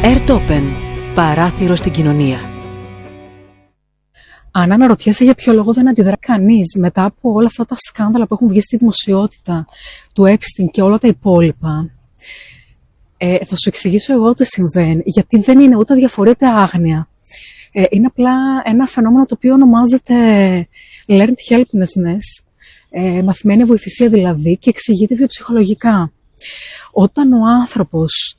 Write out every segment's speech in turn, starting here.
Airtopen. Παράθυρο στην κοινωνία. Αν αναρωτιέσαι για ποιο λόγο δεν αντιδρά κανείς μετά από όλα αυτά τα σκάνδαλα που έχουν βγει στη δημοσιότητα του Epstein και όλα τα υπόλοιπα, θα σου εξηγήσω εγώ τι συμβαίνει. Γιατί δεν είναι ούτε αδιαφορία ούτε άγνοια. Είναι απλά ένα φαινόμενο το οποίο ονομάζεται learned helplessness, μαθημένη αβοηθησία δηλαδή, και εξηγείται βιοψυχολογικά. Όταν ο άνθρωπος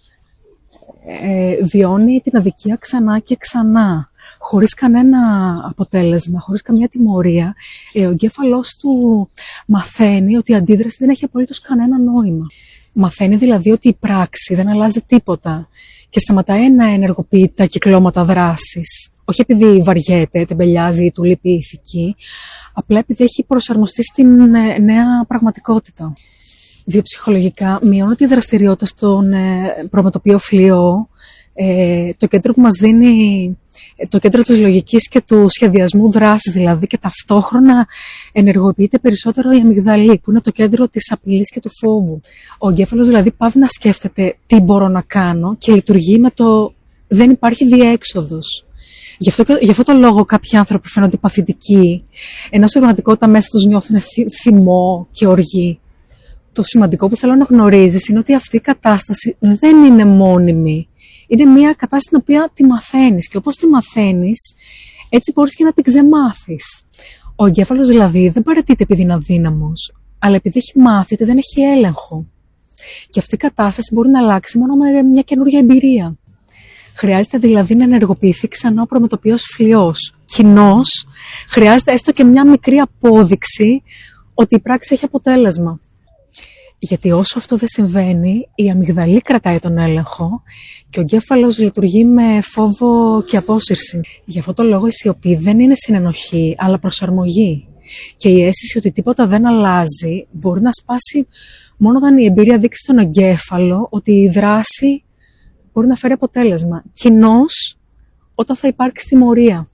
βιώνει την αδικία ξανά και ξανά, χωρίς κανένα αποτέλεσμα, χωρίς καμία τιμωρία, ο εγκέφαλός του μαθαίνει ότι η αντίδραση δεν έχει απολύτως κανένα νόημα. Μαθαίνει δηλαδή ότι η πράξη δεν αλλάζει τίποτα και σταματάει να ενεργοποιεί τα κυκλώματα δράσης. Όχι επειδή βαριέται, τεμπελιάζει ή του λείπει η ηθική, απλά επειδή έχει προσαρμοστεί στην νέα πραγματικότητα. Βιοψυχολογικά μειώνεται η δραστηριότητα στον προμετωπίο φλοιό, το κέντρο που μας δίνει, το κέντρο της λογικής και του σχεδιασμού δράσης δηλαδή, και ταυτόχρονα ενεργοποιείται περισσότερο η αμυγδαλή, που είναι το κέντρο της απειλής και του φόβου. Ο εγκέφαλος δηλαδή πάβει να σκέφτεται τι μπορώ να κάνω και λειτουργεί με το δεν υπάρχει διέξοδος. Γι' αυτό το λόγο κάποιοι άνθρωποι φαίνονται παθητικοί, ενώ στην πραγματικότητα μέσα τους νιώθουν θυμό και οργή. Το σημαντικό που θέλω να γνωρίζεις είναι ότι αυτή η κατάσταση δεν είναι μόνιμη. Είναι μια κατάσταση την οποία τη μαθαίνεις και όπως τη μαθαίνεις, έτσι μπορείς και να την ξεμάθεις. Ο εγκέφαλος δηλαδή δεν παραιτείται επειδή είναι αδύναμος, αλλά επειδή έχει μάθει ότι δεν έχει έλεγχο. Και αυτή η κατάσταση μπορεί να αλλάξει μόνο με μια καινούργια εμπειρία. Χρειάζεται δηλαδή να ενεργοποιηθεί ξανά ο προμετωπιός φλοιός. Κοινώς, χρειάζεται έστω και μια μικρή απόδειξη ότι η πράξη έχει αποτέλεσμα. Γιατί όσο αυτό δεν συμβαίνει, η αμυγδαλή κρατάει τον έλεγχο και ο εγκέφαλος λειτουργεί με φόβο και απόσυρση. Γι' αυτό το λόγο η σιωπή δεν είναι συνενοχή, αλλά προσαρμογή. Και η αίσθηση ότι τίποτα δεν αλλάζει μπορεί να σπάσει μόνο όταν η εμπειρία δείξει στον εγκέφαλο ότι η δράση μπορεί να φέρει αποτέλεσμα. Κοινώς, όταν θα υπάρξει τιμωρία.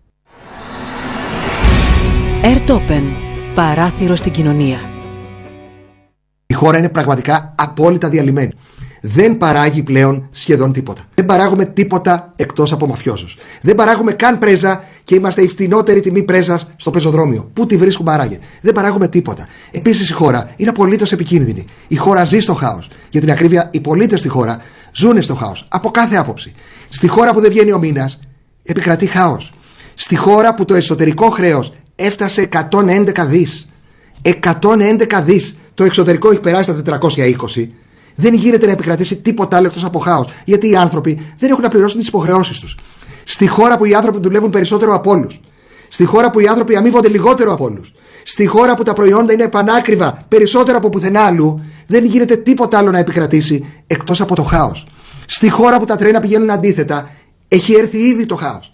Airtopen. Παράθυρο στην κοινωνία. Η χώρα είναι πραγματικά απόλυτα διαλυμένη. Δεν παράγει πλέον σχεδόν τίποτα. Δεν παράγουμε τίποτα εκτός από μαφιόζους. Δεν παράγουμε καν πρέζα και είμαστε η φτηνότερη τιμή πρέζας στο πεζοδρόμιο. Πού τη βρίσκουμε άραγε? Δεν παράγουμε τίποτα. Επίσης η χώρα είναι απολύτως επικίνδυνη. Η χώρα ζει στο χάος. Για την ακρίβεια, οι πολίτες στη χώρα ζουν στο χάος. Από κάθε άποψη. Στη χώρα που δεν βγαίνει ο μήνας, επικρατεί χάος. Στη χώρα που το εσωτερικό χρέος έφτασε 111 δις. 111 δις. Το εξωτερικό έχει περάσει τα 420. Δεν γίνεται να επικρατήσει τίποτα άλλο εκτός από χάος. Γιατί οι άνθρωποι δεν έχουν να πληρώσουν τις υποχρεώσεις τους. Στη χώρα που οι άνθρωποι δουλεύουν περισσότερο από όλους. Στη χώρα που οι άνθρωποι αμείβονται λιγότερο από όλους. Στη χώρα που τα προϊόντα είναι πανάκριβα περισσότερο από πουθενά αλλού. Δεν γίνεται τίποτα άλλο να επικρατήσει εκτός από το χάος. Στη χώρα που τα τρένα πηγαίνουν αντίθετα, έχει έρθει ήδη το χάος.